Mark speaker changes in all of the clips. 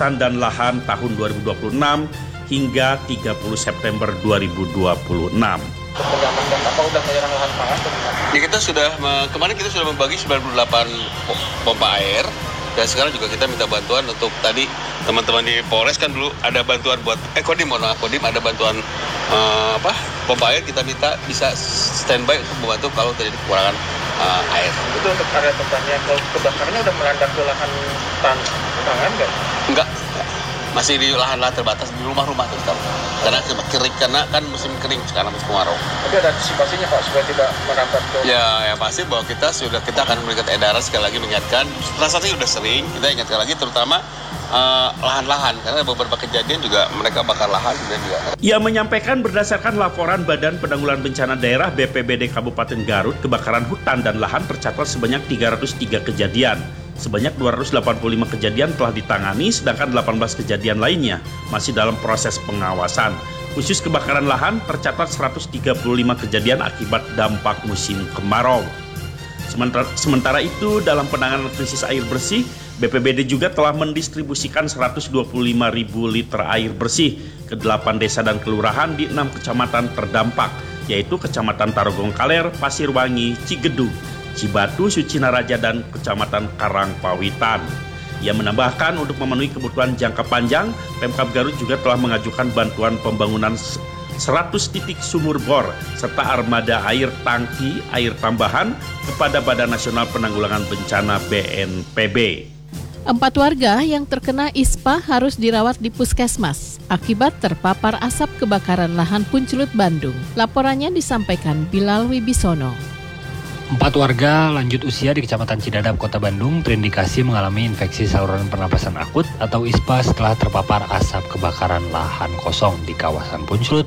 Speaker 1: Hutan dan Lahan tahun 2026 hingga 30 September 2026.
Speaker 2: Apa udah menyerang lahan pangan?
Speaker 3: Ya, kemarin kita sudah membagi 98 pompa air, dan sekarang juga kita minta bantuan untuk tadi teman-teman di Polres kan dulu ada bantuan buat Kodim ada bantuan pompa air, kita minta bisa standby untuk membantu kalau terjadi kekurangan air.
Speaker 2: Itu untuk area pertanian. Kalau kebakarannya udah melanda ke lahan pangan nggak?
Speaker 3: Enggak. Masih di lahan-lahan terbatas di rumah-rumah tetap. Karena kering, karena kan musim kering sekarang, musim kemarau.
Speaker 2: Tapi ada antisipasinya Pak supaya tidak merambat ke...
Speaker 3: Ya pasti bahwa kita akan memberikan edaran sekali lagi mengingatkan. Rasanya sudah sering kita ingatkan lagi, terutama lahan-lahan, karena beberapa kejadian juga mereka bakar lahan dan juga.
Speaker 1: Ia menyampaikan berdasarkan laporan Badan Penanggulangan Bencana Daerah BPBD Kabupaten Garut, kebakaran hutan dan lahan tercatat sebanyak 303 kejadian. Sebanyak 285 kejadian telah ditangani, sedangkan 18 kejadian lainnya masih dalam proses pengawasan. Khusus kebakaran lahan, tercatat 135 kejadian akibat dampak musim kemarau. Sementara itu, dalam penanganan krisis air bersih, BPBD juga telah mendistribusikan 125.000 liter air bersih ke 8 desa dan kelurahan di 6 kecamatan terdampak, yaitu Kecamatan Tarogong Kaler, Pasirwangi, Cigedung, Cibatu, Sucinaraja, dan Kecamatan Karangpawitan. Ia menambahkan untuk memenuhi kebutuhan jangka panjang, Pemkab Garut juga telah mengajukan bantuan pembangunan 100 titik sumur bor serta armada air tangki air tambahan kepada Badan Nasional Penanggulangan Bencana BNPB.
Speaker 4: 4 warga yang terkena ISPA harus dirawat di puskesmas akibat terpapar asap kebakaran lahan Puncelut, Bandung. Laporannya disampaikan Bilal Wibisono.
Speaker 5: 4 warga lanjut usia di Kecamatan Cidadap, Kota Bandung terindikasi mengalami infeksi saluran pernapasan akut atau ISPA setelah terpapar asap kebakaran lahan kosong di kawasan Puncelut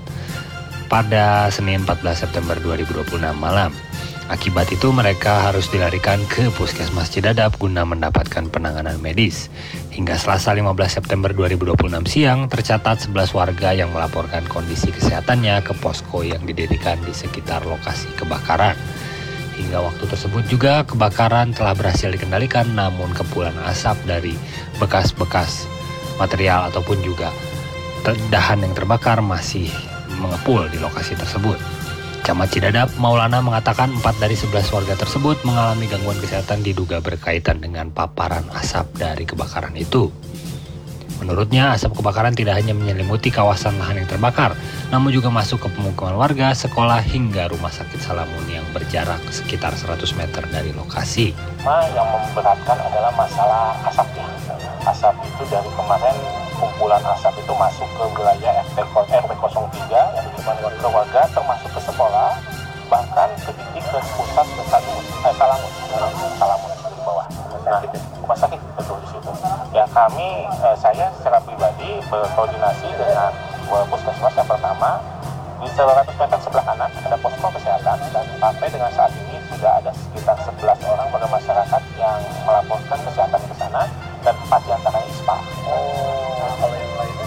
Speaker 5: pada Senin 14 September 2026 malam. Akibat itu mereka harus dilarikan ke Puskesmas Cidadap guna mendapatkan penanganan medis. Hingga Selasa 15 September 2026 siang tercatat 11 warga yang melaporkan kondisi kesehatannya ke posko yang didirikan di sekitar lokasi kebakaran. Hingga waktu tersebut juga kebakaran telah berhasil dikendalikan, namun kepulan asap dari bekas-bekas material ataupun juga dahan yang terbakar masih mengepul di lokasi tersebut. Camat Cidadap Maulana mengatakan 4 dari 11 warga tersebut mengalami gangguan kesehatan diduga berkaitan dengan paparan asap dari kebakaran itu. Menurutnya, asap kebakaran tidak hanya menyelimuti kawasan lahan yang terbakar, namun juga masuk ke pemukiman warga, sekolah, hingga rumah sakit Salamun yang berjarak sekitar 100 meter dari lokasi.
Speaker 2: Yang memberatkan adalah masalah asapnya. Asap itu dari kemarin, kumpulan asap itu masuk ke wilayah RT03, yang di mana warga termasuk ke sekolah, bahkan ke titik ke pusat ke Salamun di bawah. Nah, rumah sakit betul di situ. Ya saya secara pribadi berkoordinasi dengan puskesmas yang pertama di 100 meter sebelah kanan ada posko kesehatan, dan sampai dengan saat ini sudah ada sekitar 11 orang warga masyarakat yang melaporkan kesehatan ke sana, dan 4 diantaranya ISPA. Kalau yang lain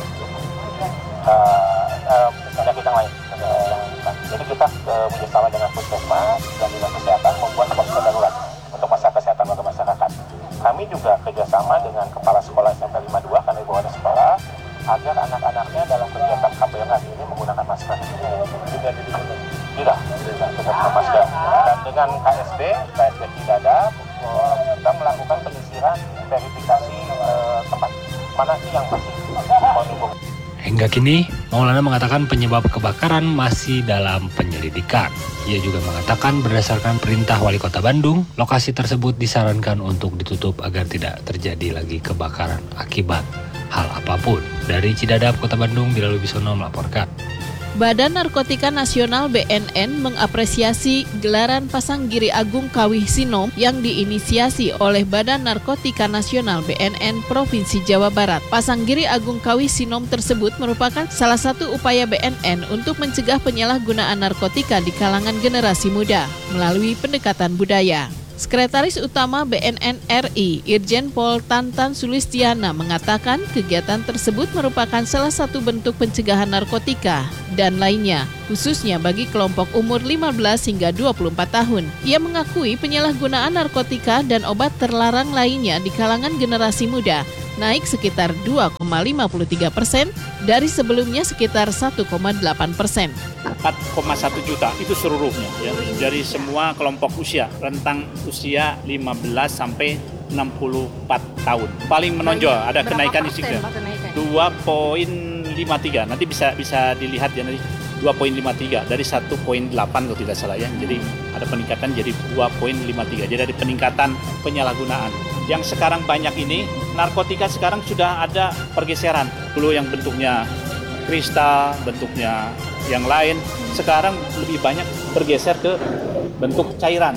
Speaker 2: penyakit yang lain. Jadi kita bekerjasama dengan puskesmas dan dinas kesehatan membuat posko darurat untuk masalah kesehatan warga masyarakat. Kami juga kerjasama dengan Kepala Sekolah SMP 52 karena ibu ada sekolah, agar anak-anaknya dalam kegiatan KPR hari ini menggunakan masker. Tidak, tetap masker. Dan dengan KSB Cidadap, kita melakukan penyisiran verifikasi tempat mana sih yang masih menunggu.
Speaker 5: Hingga kini, Maulana mengatakan penyebab kebakaran masih dalam penyelidikan. Ia juga mengatakan berdasarkan perintah Wali Kota Bandung, lokasi tersebut disarankan untuk ditutup agar tidak terjadi lagi kebakaran akibat hal apapun. Dari Cidadap, Kota Bandung, Bilal Wibisono melaporkan.
Speaker 4: Badan Narkotika Nasional BNN mengapresiasi gelaran Pasanggiri Agung Kawih Sinom yang diinisiasi oleh Badan Narkotika Nasional BNN Provinsi Jawa Barat. Pasanggiri Agung Kawih Sinom tersebut merupakan salah satu upaya BNN untuk mencegah penyalahgunaan narkotika di kalangan generasi muda melalui pendekatan budaya. Sekretaris Utama BNN RI, Irjen Pol Tantan Sulistiana mengatakan kegiatan tersebut merupakan salah satu bentuk pencegahan narkotika dan lainnya, khususnya bagi kelompok umur 15 hingga 24 tahun. Ia mengakui penyalahgunaan narkotika dan obat terlarang lainnya di kalangan generasi muda naik sekitar 2,53% dari sebelumnya sekitar 1,8%.
Speaker 6: 4,1 juta itu seluruhnya ya, dari semua kelompok usia, rentang usia 15 sampai 64 tahun. Paling menonjol ada kenaikan di sini 2,53. Nanti bisa dilihat ya nanti 2,53 dari 1,8 kalau tidak salah ya. Jadi ada peningkatan jadi 2,53. Jadi ada peningkatan penyalahgunaan. Yang sekarang banyak ini narkotika sekarang sudah ada pergeseran. Dulu yang bentuknya kristal, bentuknya yang lain, sekarang lebih banyak bergeser ke bentuk cairan.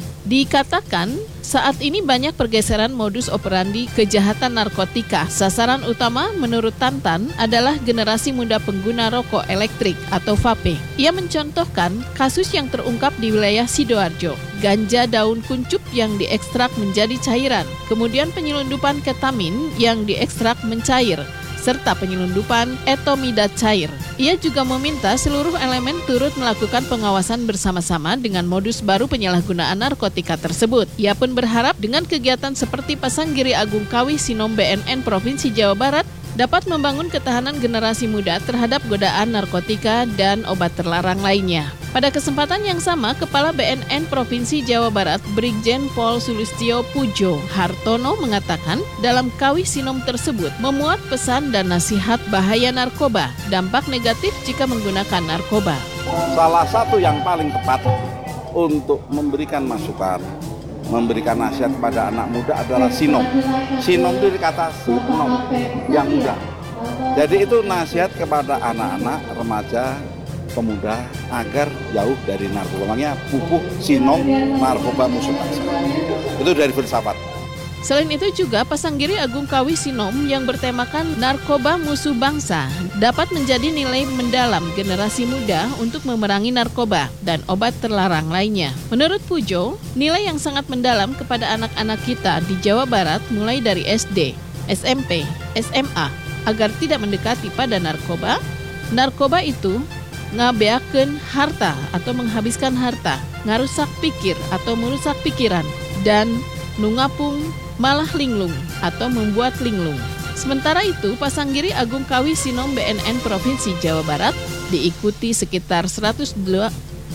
Speaker 4: Dikatakan saat ini banyak pergeseran modus operandi kejahatan narkotika. Sasaran utama menurut Tantan adalah generasi muda pengguna rokok elektrik atau vape. Ia mencontohkan kasus yang terungkap di wilayah Sidoarjo. Ganja daun kuncup yang diekstrak menjadi cairan, kemudian penyelundupan ketamin yang diekstrak mencair, serta penyelundupan etomidat cair. Ia juga meminta seluruh elemen turut melakukan pengawasan bersama-sama dengan modus baru penyalahgunaan narkotika tersebut. Ia pun berharap dengan kegiatan seperti Pasang Giri Agung Kawih Sinom BNN Provinsi Jawa Barat dapat membangun ketahanan generasi muda terhadap godaan narkotika dan obat terlarang lainnya. Pada kesempatan yang sama, Kepala BNN Provinsi Jawa Barat, Brigjen Pol Sulistyo Pujo Hartono mengatakan dalam Kawih Sinom tersebut memuat pesan dan nasihat bahaya narkoba, dampak negatif jika menggunakan narkoba.
Speaker 7: Salah satu yang paling tepat untuk memberikan masukan, memberikan nasihat kepada anak muda adalah sinom. Sinom itu kata sinom yang muda. Jadi itu nasihat kepada anak-anak, remaja, pemuda agar jauh dari narkoba. Makanya pupuk sinom narkoba musuh bangsa. Itu dari filsafat.
Speaker 4: Selain itu juga Pasang Giri Agung Kawih Sinom yang bertemakan narkoba musuh bangsa dapat menjadi nilai mendalam generasi muda untuk memerangi narkoba dan obat terlarang lainnya. Menurut Pujo, nilai yang sangat mendalam kepada anak-anak kita di Jawa Barat mulai dari SD, SMP, SMA agar tidak mendekati pada narkoba. Narkoba itu ngabeakeun harta atau menghabiskan harta, ngarusak pikir atau merusak pikiran, dan nungapung malah linglung atau membuat linglung. Sementara itu, Pasang Giri Agung Kawih Sinom BNN Provinsi Jawa Barat diikuti sekitar 182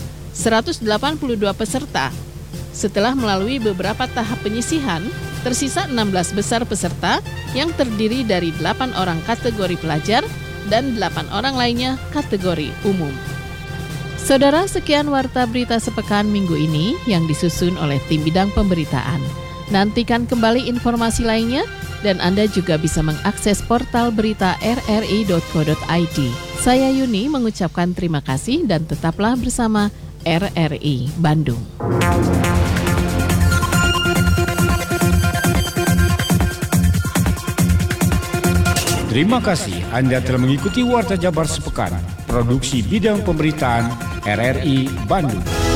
Speaker 4: peserta. Setelah melalui beberapa tahap penyisihan, tersisa 16 besar peserta yang terdiri dari 8 orang kategori pelajar dan 8 orang lainnya kategori umum. Saudara, sekian Warta Berita Sepekan minggu ini yang disusun oleh tim bidang pemberitaan. Nantikan kembali informasi lainnya dan Anda juga bisa mengakses portal berita rri.co.id. Saya Yuni mengucapkan terima kasih dan tetaplah bersama RRI Bandung.
Speaker 8: Terima kasih Anda telah mengikuti Warta Jabar Sepekan, produksi bidang pemberitaan RRI Bandung.